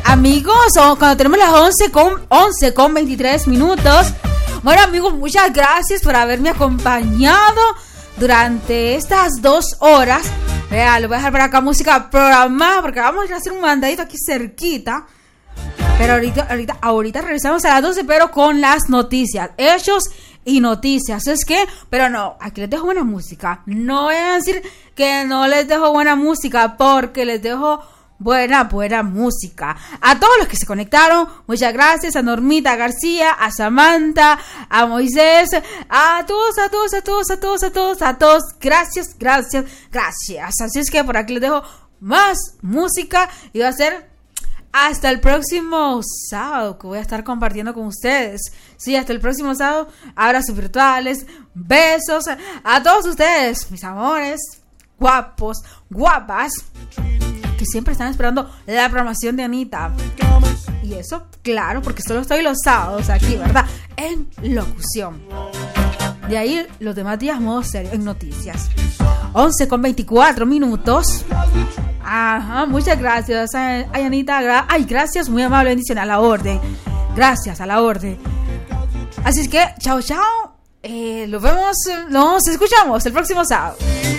amigos, o cuando tenemos las 11 con 23 minutos. Bueno, amigos, muchas gracias por haberme acompañado durante estas 2 horas. Vea, lo voy a dejar por acá música programada porque vamos a ir a hacer un mandadito aquí cerquita. Pero ahorita regresamos a las 12, pero con las noticias, hechos y noticias. Es que, pero no, aquí les dejo buena música. No voy a decir que no les dejo buena música, porque les dejo buena música. A todos los que se conectaron, muchas gracias. A Normita García, a Samantha, a Moisés, a todos. Gracias. Así es que por aquí les dejo más música y va a ser hasta el próximo sábado, que voy a estar compartiendo con ustedes. Sí, hasta el próximo sábado. Abrazos virtuales, besos a todos ustedes, mis amores, guapos, guapas, que siempre están esperando la programación de Anita. Y eso, claro, porque solo estoy los sábados aquí, ¿verdad? En locución. De ahí los demás días modo serio en noticias. 11 con 24 minutos. Ajá, muchas gracias. Ay, Anita, gracias, muy amable, bendición, a la orden. Gracias, a la orden. Así es que, chao. Nos escuchamos el próximo sábado.